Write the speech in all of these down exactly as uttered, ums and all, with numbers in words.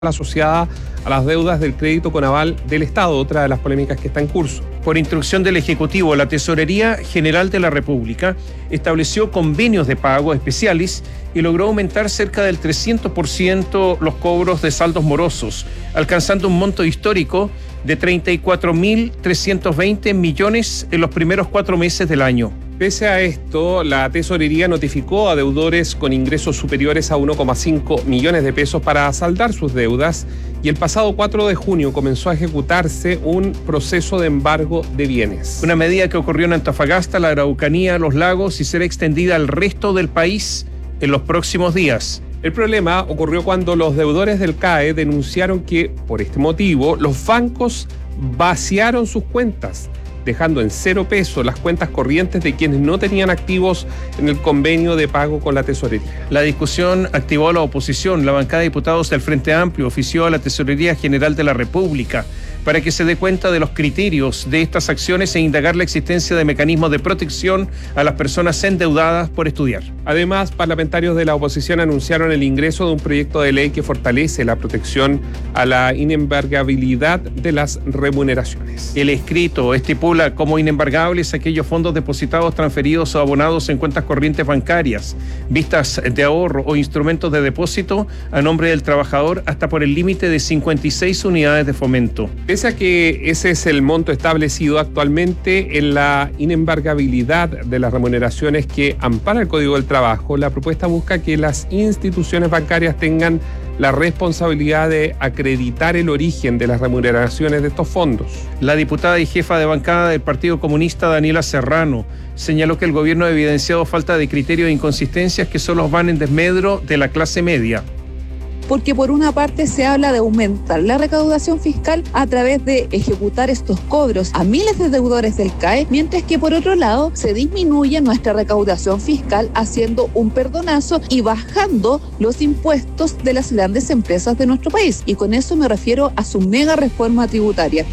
asociada a las deudas del crédito con aval del Estado, otra de las polémicas que está en curso. Por instrucción del Ejecutivo, la Tesorería General de la República estableció convenios de pago especiales y logró aumentar cerca del trescientos por ciento los cobros de saldos morosos, alcanzando un monto histórico de treinta y cuatro mil trescientos veinte millones en los primeros cuatro meses del año. Pese a esto, la Tesorería notificó a deudores con ingresos superiores a uno coma cinco millones de pesos para saldar sus deudas y el pasado cuatro de junio comenzó a ejecutarse un proceso de embargo de bienes. Una medida que ocurrió en Antofagasta, la Araucanía, Los Lagos y será extendida al resto del país en los próximos días. El problema ocurrió cuando los deudores del C A E denunciaron que, por este motivo, los bancos vaciaron sus cuentas, dejando en cero peso las cuentas corrientes de quienes no tenían activos en el convenio de pago con la Tesorería. La discusión activó a la oposición. La bancada de diputados del Frente Amplio ofició a la Tesorería General de la República para que se dé cuenta de los criterios de estas acciones e indagar la existencia de mecanismos de protección a las personas endeudadas por estudiar. Además, parlamentarios de la oposición anunciaron el ingreso de un proyecto de ley que fortalece la protección a la inembargabilidad de las remuneraciones. El escrito estipula como inembargables aquellos fondos depositados, transferidos o abonados en cuentas corrientes bancarias, vistas de ahorro o instrumentos de depósito a nombre del trabajador hasta por el límite de cincuenta y seis unidades de fomento. Pese a que ese es el monto establecido actualmente en la inembargabilidad de las remuneraciones que ampara el Código del Trabajo, la propuesta busca que las instituciones bancarias tengan la responsabilidad de acreditar el origen de las remuneraciones de estos fondos. La diputada y jefa de bancada del Partido Comunista, Daniela Serrano, señaló que el gobierno ha evidenciado falta de criterio e inconsistencias que solo van en desmedro de la clase media. Porque por una parte se habla de aumentar la recaudación fiscal a través de ejecutar estos cobros a miles de deudores del C A E, mientras que por otro lado se disminuye nuestra recaudación fiscal haciendo un perdonazo y bajando los impuestos de las grandes empresas de nuestro país. Y con eso me refiero a su mega reforma tributaria.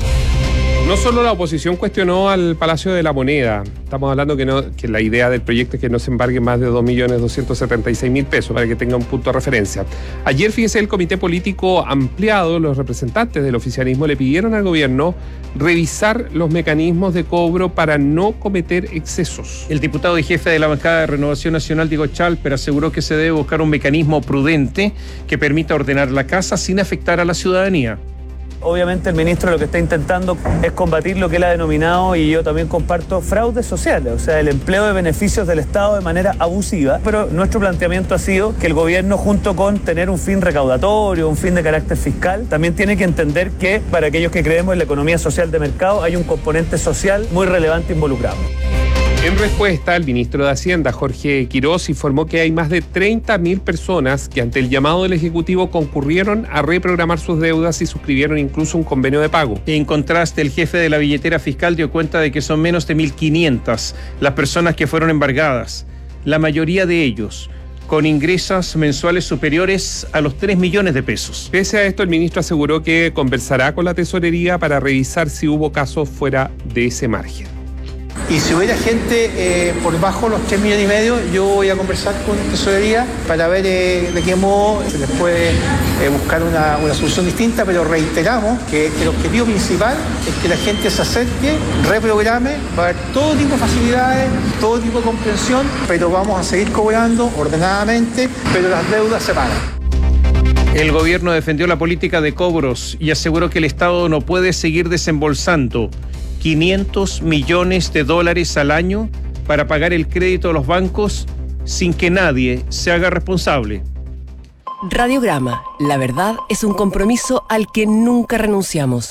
No solo la oposición cuestionó al Palacio de la Moneda. Estamos hablando que, no, que la idea del proyecto es que no se embargue más de dos millones doscientos setenta y seis mil pesos, para que tenga un punto de referencia. Ayer, fíjese, el Comité Político Ampliado, los representantes del oficialismo le pidieron al gobierno revisar los mecanismos de cobro para no cometer excesos. El diputado y jefe de la bancada de Renovación Nacional, Diego Chalper, aseguró que se debe buscar un mecanismo prudente que permita ordenar la casa sin afectar a la ciudadanía. Obviamente el ministro lo que está intentando es combatir lo que él ha denominado, y yo también comparto, fraudes sociales, o sea, el empleo de beneficios del Estado de manera abusiva. Pero nuestro planteamiento ha sido que el gobierno, junto con tener un fin recaudatorio, un fin de carácter fiscal, también tiene que entender que para aquellos que creemos en la economía social de mercado hay un componente social muy relevante involucrado. En respuesta, el ministro de Hacienda, Jorge Quirós, informó que hay más de treinta mil personas que ante el llamado del Ejecutivo concurrieron a reprogramar sus deudas y suscribieron incluso un convenio de pago. En contraste, el jefe de la billetera fiscal dio cuenta de que son menos de mil quinientas las personas que fueron embargadas, la mayoría de ellos con ingresos mensuales superiores a los tres millones de pesos. Pese a esto, el ministro aseguró que conversará con la Tesorería para revisar si hubo casos fuera de ese margen. Y si hubiera gente eh, por bajo los tres millones y medio, yo voy a conversar con Tesorería para ver eh, de qué modo se les puede eh, buscar una, una solución distinta, pero reiteramos que el objetivo principal es que la gente se acerque, reprograme, va a haber todo tipo de facilidades, todo tipo de comprensión, pero vamos a seguir cobrando ordenadamente, pero las deudas se pagan. El gobierno defendió la política de cobros y aseguró que el Estado no puede seguir desembolsando quinientos millones de dólares al año para pagar el crédito a los bancos sin que nadie se haga responsable. Radiograma, la verdad es un compromiso al que nunca renunciamos.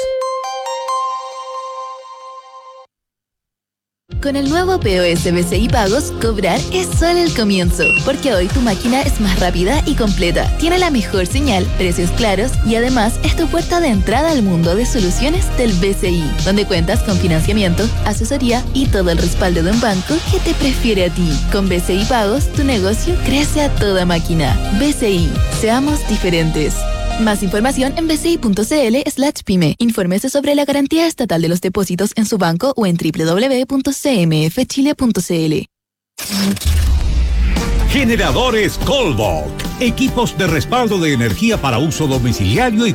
Con el nuevo P O S B C I Pagos, cobrar es solo el comienzo, porque hoy tu máquina es más rápida y completa, tiene la mejor señal, precios claros y además es tu puerta de entrada al mundo de soluciones del B C I, donde cuentas con financiamiento, asesoría y todo el respaldo de un banco que te prefiere a ti. Con B C I Pagos, tu negocio crece a toda máquina. B C I, seamos diferentes. Más información en bci.cl slash pyme. Infórmese sobre la garantía estatal de los depósitos en su banco o en doble u doble u doble u punto c m f chile punto c l. Generadores Colbach. Equipos de respaldo de energía para uso domiciliario y